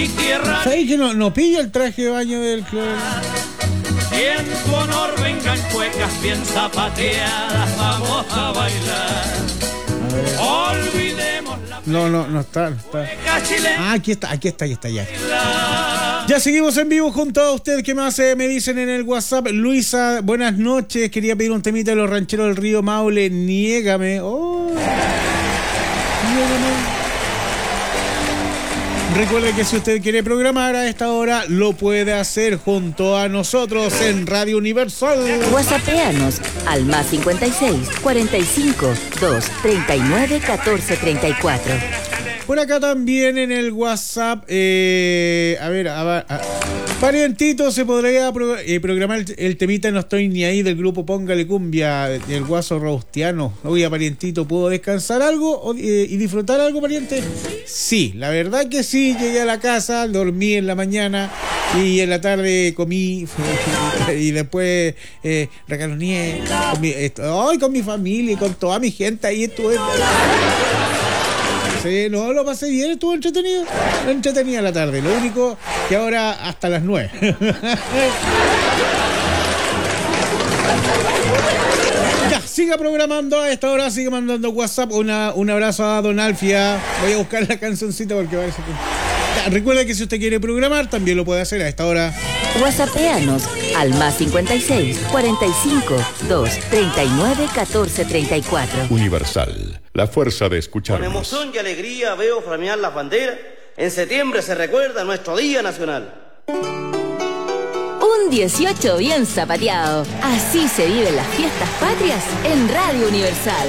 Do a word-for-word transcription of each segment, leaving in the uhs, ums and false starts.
mi tierra. ¿Sabes que no, no pilla el traje de baño del club? Y en tu honor vengan cuecas bien zapateadas, vamos a bailar. Olvidemos la No, no, no está, no está. Ah, aquí está, aquí está, aquí está, ya. Ya seguimos en vivo junto a ustedes. ¿Qué más eh, me dicen en el WhatsApp? Luisa, buenas noches. Quería pedir un temita de los rancheros del río Maule. Niégame. Oh. Niégame. Recuerde que si usted quiere programar a esta hora, lo puede hacer junto a nosotros en Radio Universal. WhatsAppeanos al más cincuenta y seis, cuarenta y cinco, dos, treinta y nueve, catorce, treinta y cuatro. Por acá también en el WhatsApp, eh, a ver, a, a, parientito, ¿se podría pro, eh, programar el, el temita No Estoy Ni Ahí del grupo Póngale Cumbia, del Guaso Robustiano? Oye, parientito, ¿puedo descansar algo o, eh, y disfrutar algo, pariente? Sí, la verdad que sí, llegué a la casa, dormí en la mañana y en la tarde comí y después eh, regaloneé con mi, esto, ay, con mi familia y con toda mi gente ahí estuve. Sí, no, lo pasé bien, estuvo entretenido. Entretenida la tarde. Lo único que ahora hasta las nueve. Ya, siga programando a esta hora, siga mandando WhatsApp. Una, un abrazo a Don Alfia. Voy a buscar la cancioncita porque parece que... Ya, recuerda que si usted quiere programar, también lo puede hacer a esta hora. WhatsAppeanos al más cincuenta y seis, cuarenta y cinco, dos, treinta y nueve, catorce, treinta y cuatro. Universal, la fuerza de escucharnos. Con emoción y alegría veo flamear las banderas. En septiembre se recuerda nuestro Día Nacional. Un dieciocho bien zapateado. Así se viven las fiestas patrias en Radio Universal.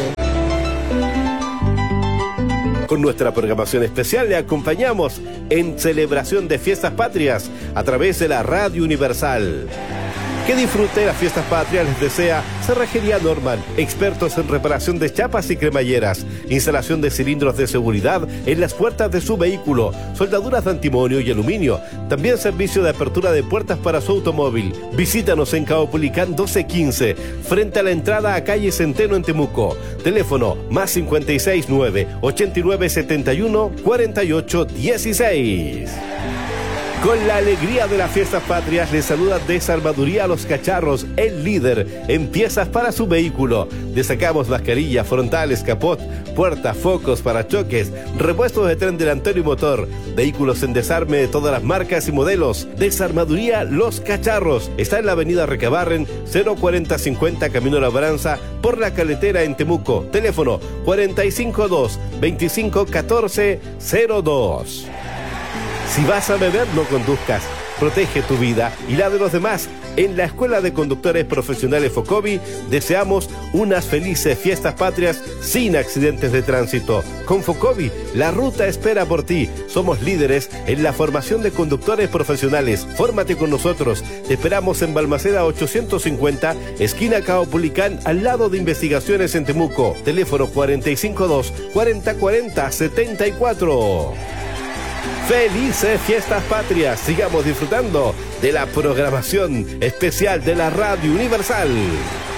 Con nuestra programación especial le acompañamos en celebración de fiestas patrias a través de la Radio Universal. Que disfrute de las fiestas patrias les desea Cerrajería Norman, expertos en reparación de chapas y cremalleras, instalación de cilindros de seguridad en las puertas de su vehículo, soldaduras de antimonio y aluminio, también servicio de apertura de puertas para su automóvil. Visítanos en Caupolicán doce quince, frente a la entrada a calle Centeno en Temuco. Teléfono más cincuenta y seis, nueve, ochenta y nueve, setenta y uno, cuarenta y ocho, dieciséis. Con la alegría de las fiestas patrias, les saluda Desarmaduría Los Cacharros, el líder en piezas para su vehículo. Destacamos mascarillas, frontales, capot, puertas, focos, parachoques, repuestos de tren delantero y motor, vehículos en desarme de todas las marcas y modelos. Desarmaduría Los Cacharros está en la avenida Recabarren, cero cuarenta cincuenta Camino Labranza, por la Caletera en Temuco. Teléfono cuarenta y cinco, dos, veinticinco, catorce, cero dos. Si vas a beber, no conduzcas. Protege tu vida y la de los demás. En la Escuela de Conductores Profesionales Focovi deseamos unas felices fiestas patrias sin accidentes de tránsito. Con Focovi, la ruta espera por ti. Somos líderes en la formación de conductores profesionales. Fórmate con nosotros. Te esperamos en Balmaceda ochocientos cincuenta, esquina Caupolicán, al lado de Investigaciones en Temuco. Teléfono cuarenta y cinco, dos, cuarenta, cuarenta, setenta y cuatro. ¡Felices fiestas patrias! Sigamos disfrutando de la programación especial de la Radio Universal.